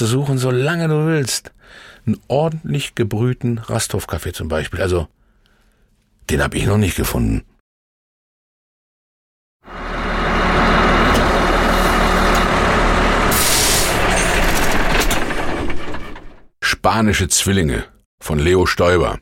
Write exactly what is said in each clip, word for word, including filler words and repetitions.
du suchen, solange du willst. Einen ordentlich gebrühten Rasthofkaffee zum Beispiel. Also, den habe ich noch nicht gefunden. Spanische Zwillinge von Leo Stoiber.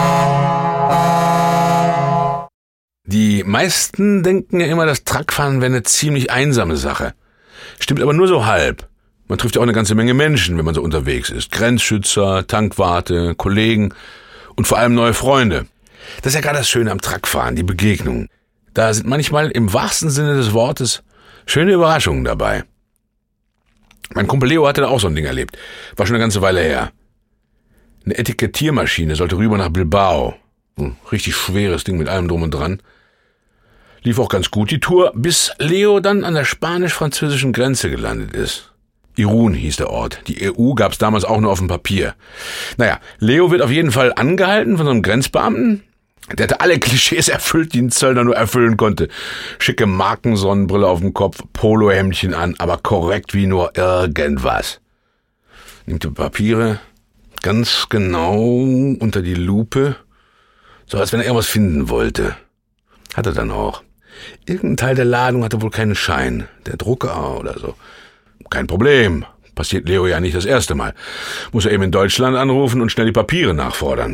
Die meisten denken ja immer, das Truckfahren wäre eine ziemlich einsame Sache. Stimmt aber nur so halb. Man trifft ja auch eine ganze Menge Menschen, wenn man so unterwegs ist. Grenzschützer, Tankwarte, Kollegen und vor allem neue Freunde. Das ist ja gerade das Schöne am Truckfahren, die Begegnungen. Da sind manchmal im wahrsten Sinne des Wortes schöne Überraschungen dabei. Mein Kumpel Leo hatte da auch so ein Ding erlebt. War schon eine ganze Weile her. Eine Etikettiermaschine sollte rüber nach Bilbao. Ein richtig schweres Ding mit allem drum und dran. Lief auch ganz gut die Tour, bis Leo dann an der spanisch-französischen Grenze gelandet ist. Irún hieß der Ort. Die E U gab's damals auch nur auf dem Papier. Naja, Leo wird auf jeden Fall angehalten von so einem Grenzbeamten. Der hatte alle Klischees erfüllt, die ein Zöllner nur erfüllen konnte. Schicke Markensonnenbrille auf dem Kopf, Polohemdchen an, aber korrekt wie nur irgendwas. Nimmt die Papiere ganz genau unter die Lupe, so als wenn er irgendwas finden wollte. Hat er dann auch. Irgendein Teil der Ladung hatte wohl keinen Schein. Der Drucker oder so. Kein Problem. Passiert Leo ja nicht das erste Mal. Muss er eben in Deutschland anrufen und schnell die Papiere nachfordern.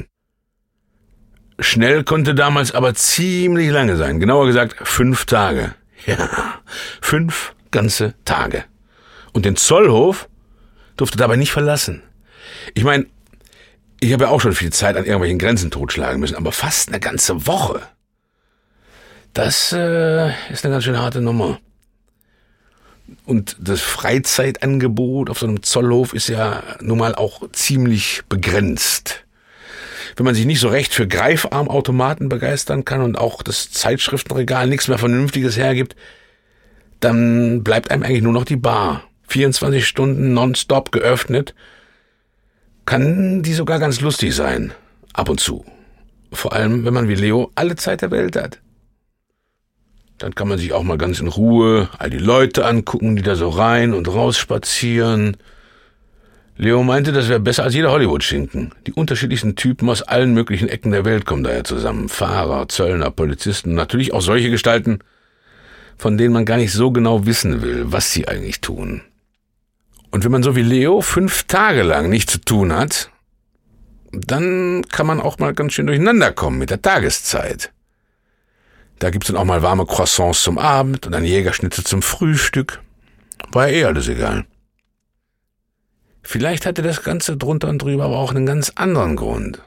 Schnell konnte damals aber ziemlich lange sein. Genauer gesagt, fünf Tage. Ja, fünf ganze Tage. Und den Zollhof durfte dabei nicht verlassen. Ich meine, ich habe ja auch schon viel Zeit an irgendwelchen Grenzen totschlagen müssen, aber fast eine ganze Woche. Das äh, ist eine ganz schön harte Nummer. Und das Freizeitangebot auf so einem Zollhof ist ja nun mal auch ziemlich begrenzt. Wenn man sich nicht so recht für Greifarmautomaten begeistern kann und auch das Zeitschriftenregal nichts mehr Vernünftiges hergibt, dann bleibt einem eigentlich nur noch die Bar. vierundzwanzig Stunden nonstop geöffnet. Kann die sogar ganz lustig sein. Ab und zu. Vor allem, wenn man wie Leo alle Zeit der Welt hat. Dann kann man sich auch mal ganz in Ruhe all die Leute angucken, die da so rein und raus spazieren. Leo meinte, das wäre besser als jeder Hollywood-Schinken. Die unterschiedlichsten Typen aus allen möglichen Ecken der Welt kommen daher zusammen. Fahrer, Zöllner, Polizisten, natürlich auch solche Gestalten, von denen man gar nicht so genau wissen will, was sie eigentlich tun. Und wenn man so wie Leo fünf Tage lang nichts zu tun hat, dann kann man auch mal ganz schön durcheinander kommen mit der Tageszeit. Da gibt's dann auch mal warme Croissants zum Abend und dann Jägerschnitzel zum Frühstück. War ja eh alles egal. Vielleicht hatte das Ganze drunter und drüber aber auch einen ganz anderen Grund.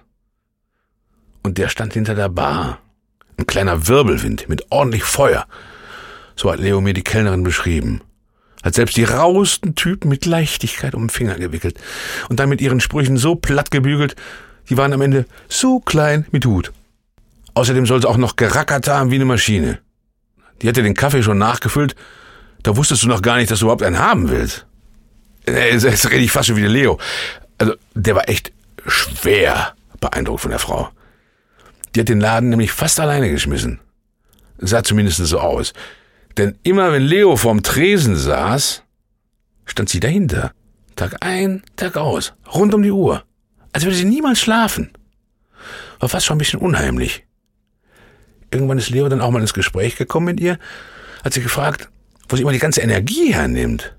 Und der stand hinter der Bar. Ein kleiner Wirbelwind mit ordentlich Feuer. So hat Leo mir die Kellnerin beschrieben. Hat selbst die rauesten Typen mit Leichtigkeit um den Finger gewickelt. Und dann mit ihren Sprüchen so platt gebügelt, die waren am Ende so klein mit Hut. Außerdem soll sie auch noch gerackert haben wie eine Maschine. Die hatte den Kaffee schon nachgefüllt, da wusstest du noch gar nicht, dass du überhaupt einen haben willst. Jetzt rede ich fast schon wie der Leo. Also, der war echt schwer beeindruckt von der Frau. Die hat den Laden nämlich fast alleine geschmissen. Sah zumindest so aus. Denn immer wenn Leo vorm Tresen saß, stand sie dahinter. Tag ein, Tag aus, rund um die Uhr. Als würde sie niemals schlafen. War fast schon ein bisschen unheimlich. Irgendwann ist Leo dann auch mal ins Gespräch gekommen mit ihr, hat sie gefragt, wo sie immer die ganze Energie hernimmt.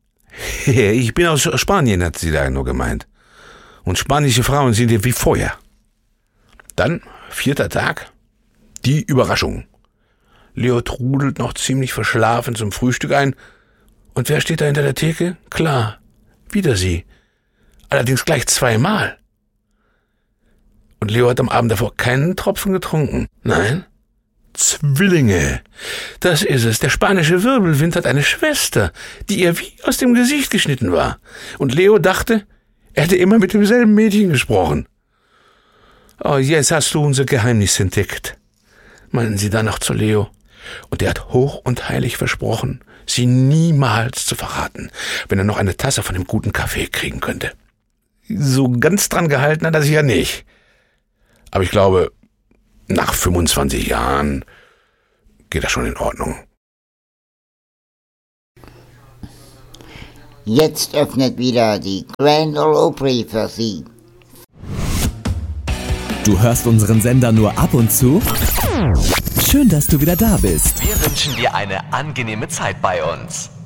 Ich bin aus Spanien, hat sie da nur gemeint. Und spanische Frauen sind hier wie Feuer. Dann, vierter Tag, die Überraschung. Leo trudelt noch ziemlich verschlafen zum Frühstück ein. Und wer steht da hinter der Theke? Klar, wieder sie. Allerdings gleich zweimal. Und Leo hat am Abend davor keinen Tropfen getrunken. Nein, Zwillinge. Das ist es. Der spanische Wirbelwind hat eine Schwester, die ihr wie aus dem Gesicht geschnitten war. Und Leo dachte, er hätte immer mit demselben Mädchen gesprochen. Oh, jetzt hast du unser Geheimnis entdeckt, meinten sie dann noch zu Leo. Und er hat hoch und heilig versprochen, sie niemals zu verraten, wenn er noch eine Tasse von dem guten Kaffee kriegen könnte. So ganz dran gehalten hat er sich ja nicht. Aber ich glaube, nach fünfundzwanzig Jahren geht das schon in Ordnung. Jetzt öffnet wieder die Grand Ole Opry für Sie. Du hörst unseren Sender nur ab und zu? Schön, dass du wieder da bist. Wir wünschen dir eine angenehme Zeit bei uns.